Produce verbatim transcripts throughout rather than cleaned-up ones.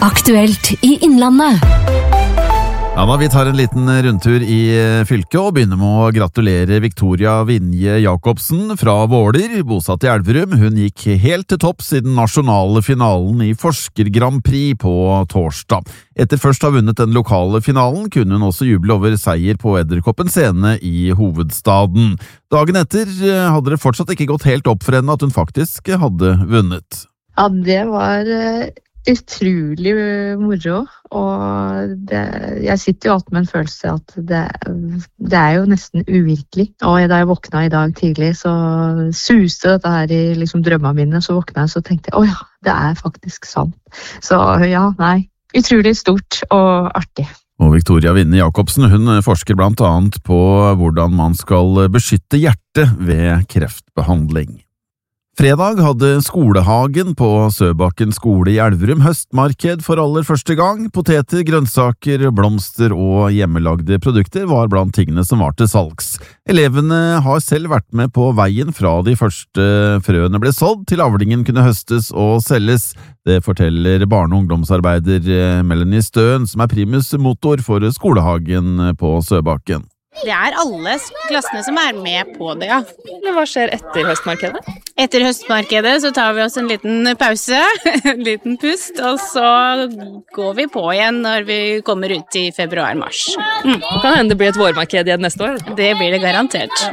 Aktuelt i Innlandet. Ja, da, vi tar en liten rundtur i fylket og begynner med å gratulere Victoria Vinje Jacobsen fra Våler, bosatt i Elverum. Hun gikk helt til topps i den nasjonale finalen i Forsker Grand Prix på torsdag. Etter først å ha vunnet den lokale finalen, kunne hun også juble over seier på Edderkoppen scene i hovedstaden. Dagen etter hadde det fortsatt ikke gått helt opp for henne at hun faktisk hadde vunnet. Ja, det var utrolig moro, og det, jeg sitter jo alltid med en følelse at det, det er jo nesten uvirkelig. Og da jeg våkna i dag tidlig, så suste dette her i liksom drømmene mine, så våkna jeg, så tenkte jeg, åja, det er faktisk sant. Så ja, nei, utrolig stort og artig. Og Victoria Vinje Jacobsen, hun forsker blant annet på hvordan man skal beskytte hjertet ved kreftbehandling. Fredag hadde Skolehagen på Søbakken skole i Elverum høstmarked for aller første gang. Poteter, grønnsaker, blomster og hjemmelagde produkter var blant tingene som var til salgs. Elevene har selv vært med på veien fra de første frøene ble sådd til avlingen kunne høstes og selges. Det forteller barne- og ungdomsarbeider Melanie Støen, som er primus motor for Skolehagen på Søbakken. Det er alle klassene som er med på det, ja. Men hva skjer etter høstmarkedet? Etter høstmarkedet så tar vi oss en liten pause, en liten pust, og så går vi på igjen når vi kommer ut i februar-mars. Mm. Kan hende det blir et vårmarked igjen neste år? Det blir det garantert.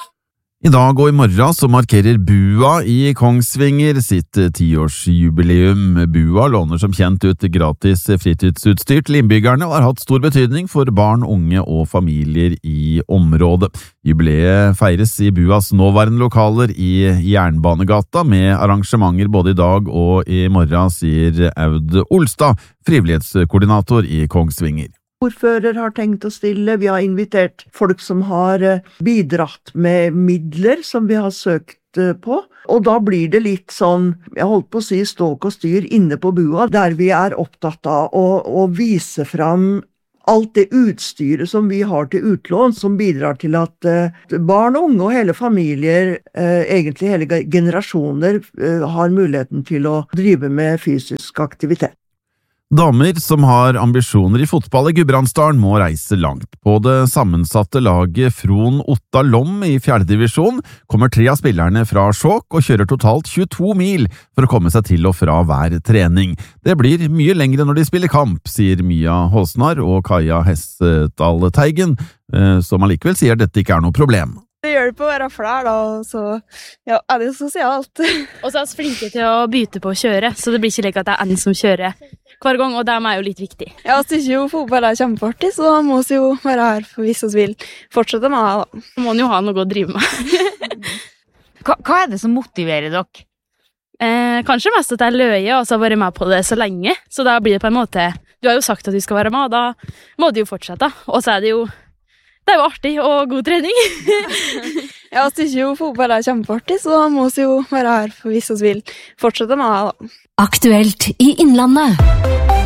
I dag og i morgen så markerer Bua i Kongsvinger sitt tiårsjubileum. Bua låner som kjent ut gratis fritidsutstyr til innbyggerne og har hatt stor betydning for barn, unge og familier i området. Jubileet feires i Buas nåværende lokaler i Jernbanegata med arrangementer både i dag og i morgen, sier Aud Olstad, frivillighetskoordinator i Kongsvinger. Ordfører har tenkt å stille, vi har invitert folk som har bidratt med midler som vi har søkt på, og da blir det litt sånn, jeg holdt på å si ståk og styr inne på Bua, der vi er opptatt av å, å vise fram alt det utstyret som vi har til utlån, som bidrar til at barn, unge og hele familier, egentlig hele generasjoner, har muligheten til å drive med fysisk aktivitet. Damer som har ambisjoner i fotball i Gudbrandsdalen må reise langt. På det sammensatte laget Fron Otta Lom i fjerde divisjon kommer tre av spillerne fra Skjåk og kjører totalt tjueto mil for å komme seg til og fra hver trening. Det blir mye lengre når de spiller kamp, sier Mia Håsnar og Kaja Hessedal Teigen, som allikevel sier dette ikke er noe problem. Det hjelper å være flær da, og så ja, er det sosialt. Og så er vi flinke til å byte på å kjøre, så det blir ikke like at det er en som kjører hver gang, og det er jo litt viktig. Ja, vi synes jo fotball er kjempeartig, så da må vi jo være her for hvis vi vil fortsette med det da. Så må man jo ha noe å drive med. hva, hva er det som motiverer dere? Eh, kanskje mest at jeg er løye, og så har vært med på det så lenge, så da blir det på en måte, du har jo sagt at du skal være med, og da må du jo fortsette, og så er det jo Det er jo artig og god trening. Ja, vi synes jo fotball er kjempeartig, så da må vi jo være her for hvis vi vil fortsette med det da. Aktuelt i Innlandet.